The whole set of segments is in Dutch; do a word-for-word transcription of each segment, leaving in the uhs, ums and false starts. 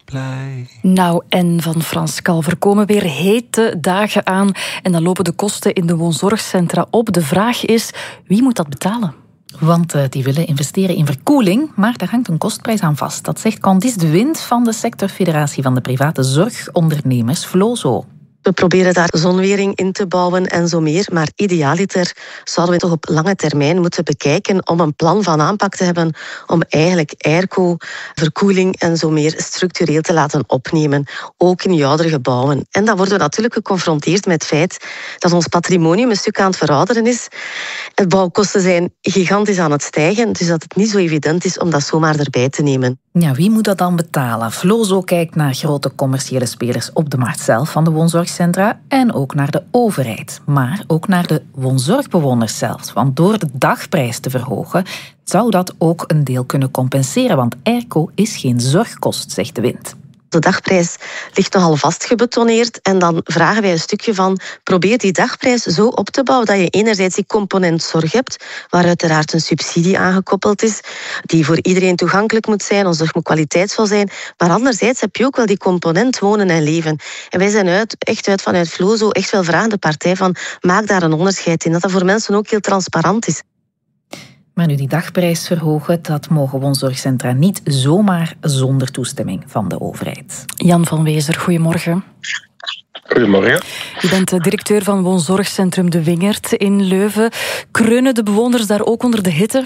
blij. Nou, en van Frans Kalver komen weer hete dagen aan en dan lopen de kosten in de woonzorgcentra op. De vraag is, wie moet dat betalen? Want uh, die willen investeren in verkoeling, maar daar hangt een kostprijs aan vast. Dat zegt Candice de Wind van de sectorfederatie van de private zorgondernemers Vlozo. We proberen daar zonwering in te bouwen en zo meer. Maar idealiter zouden we toch op lange termijn moeten bekijken om een plan van aanpak te hebben om eigenlijk airco, verkoeling en zo meer structureel te laten opnemen. Ook in die oudere gebouwen. En dan worden we natuurlijk geconfronteerd met het feit dat ons patrimonium een stuk aan het verouderen is. De bouwkosten zijn gigantisch aan het stijgen, dus dat het niet zo evident is om dat zomaar erbij te nemen. Ja, wie moet dat dan betalen? Vlozo kijkt naar grote commerciële spelers op de markt zelf van de woonzorgcentra en ook naar de overheid. Maar ook naar de woonzorgbewoners zelf. Want door de dagprijs te verhogen zou dat ook een deel kunnen compenseren. Want airco is geen zorgkost, zegt de Wind. De dagprijs ligt nogal vastgebetonneerd en dan vragen wij een stukje van probeer die dagprijs zo op te bouwen dat je enerzijds die component zorg hebt, waar uiteraard een subsidie aangekoppeld is, die voor iedereen toegankelijk moet zijn, onze zorg moet kwaliteitsvol zijn, maar anderzijds heb je ook wel die component wonen en leven. En wij zijn uit, echt uit vanuit Vlozo echt wel vragende partij van maak daar een onderscheid in, dat dat voor mensen ook heel transparant is. Maar nu die dagprijs verhogen, dat mogen woonzorgcentra niet zomaar zonder toestemming van de overheid. Jan van Wezer, goedemorgen. Goedemorgen. U bent de directeur van woonzorgcentrum De Wingert in Leuven. Kreunen de bewoners daar ook onder de hitte?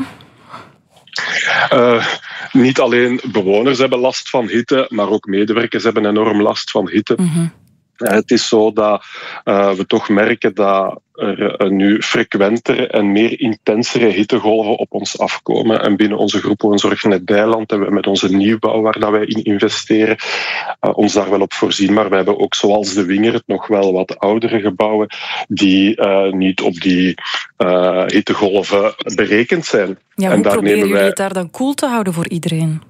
Uh, niet alleen bewoners hebben last van hitte, maar ook medewerkers hebben enorm last van hitte. Mm-hmm. Uh, het is zo dat uh, we toch merken dat er uh, nu frequenter en meer intensere hittegolven op ons afkomen. En binnen onze groep Woonzorg Net Bijland hebben we met onze nieuwbouw waar dat wij in investeren uh, ons daar wel op voorzien. Maar we hebben ook zoals De Wingert nog wel wat oudere gebouwen die uh, niet op die uh, hittegolven berekend zijn. Ja, hoe en daar proberen jullie wij... het daar dan koel te houden voor iedereen?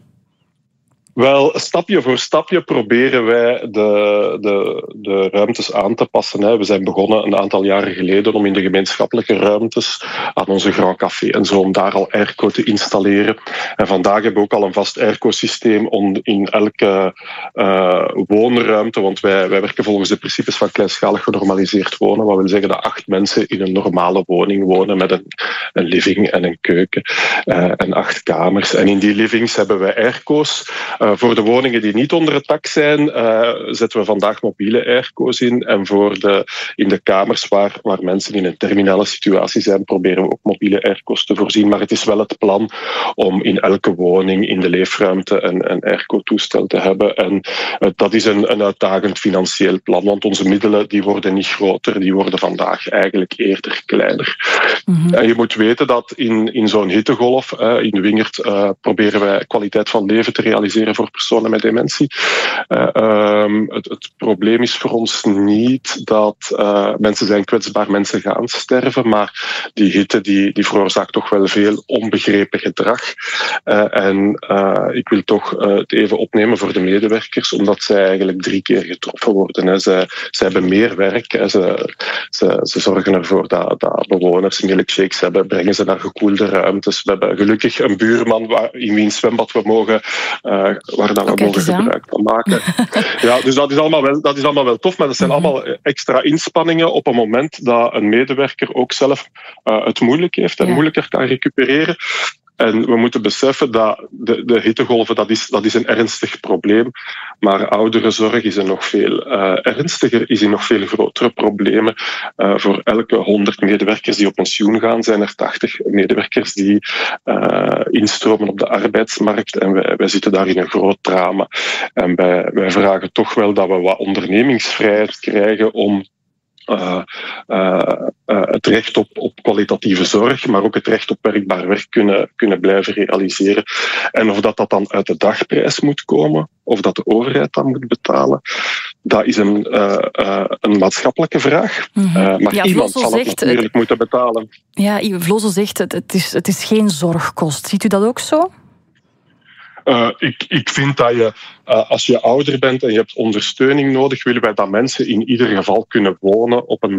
Wel, stapje voor stapje proberen wij de, de, de ruimtes aan te passen. We zijn begonnen een aantal jaren geleden om in de gemeenschappelijke ruimtes aan onze Grand Café en zo, om daar al airco te installeren. En vandaag hebben we ook al een vast airco-systeem in elke uh, woonruimte, want wij, wij werken volgens de principes van kleinschalig genormaliseerd wonen, wat wil zeggen dat acht mensen in een normale woning wonen met een, een living en een keuken uh, en acht kamers. En in die livings hebben wij airco's. Uh, voor de woningen die niet onder het dak zijn, uh, zetten we vandaag mobiele airco's in. En voor de, in de kamers waar, waar mensen in een terminale situatie zijn, proberen we ook mobiele airco's te voorzien. Maar het is wel het plan om in elke woning in de leefruimte een, een airco-toestel te hebben. En uh, dat is een, een uitdagend financieel plan, want onze middelen die worden niet groter, die worden vandaag eigenlijk eerder kleiner. Mm-hmm. En je moet weten dat in, in zo'n hittegolf, uh, in de Wingert, uh, proberen wij kwaliteit van leven te realiseren voor personen met dementie. Uh, um, het, het probleem is voor ons niet dat uh, mensen zijn kwetsbaar, mensen gaan sterven, maar die hitte die, die veroorzaakt toch wel veel onbegrepen gedrag. Uh, en uh, ik wil toch uh, het even opnemen voor de medewerkers, omdat zij eigenlijk drie keer getroffen worden. Hè. Zij, zij hebben meer werk. Hè. Ze, ze, ze zorgen ervoor dat, dat bewoners milkshakes hebben, brengen ze naar gekoelde ruimtes. We hebben gelukkig een buurman waar, in wiens zwembad we mogen uh, waar dan we okay, mogen gebruik van maken. Ja, dus dat is, allemaal wel, dat is allemaal wel tof, maar dat zijn mm-hmm. allemaal extra inspanningen op een moment dat een medewerker ook zelf uh, het moeilijk heeft en ja. moeilijker kan recupereren. En we moeten beseffen dat de, de hittegolven, dat is, dat is een ernstig probleem. Maar ouderenzorg is er nog veel uh, ernstiger, is er nog veel grotere problemen. Uh, voor elke honderd medewerkers die op pensioen gaan, zijn er tachtig medewerkers die uh, instromen op de arbeidsmarkt. En wij, wij zitten daar in een groot drama. En wij, wij vragen toch wel dat we wat ondernemingsvrijheid krijgen om Uh, uh, uh, het recht op, op kwalitatieve zorg, maar ook het recht op werkbaar werk kunnen, kunnen blijven realiseren. En of dat, dat dan uit de dagprijs moet komen, of dat de overheid dat moet betalen, dat is een, uh, uh, een maatschappelijke vraag. Mm-hmm. Uh, maar ja, iemand Vlozo zal het zegt, natuurlijk moeten betalen. Ja, Vlozo zegt, het, het, is, het is geen zorgkost. Ziet u dat ook zo? Uh, ik, ik vind dat je, uh, als je ouder bent en je hebt ondersteuning nodig, willen wij dat mensen in ieder geval kunnen wonen op een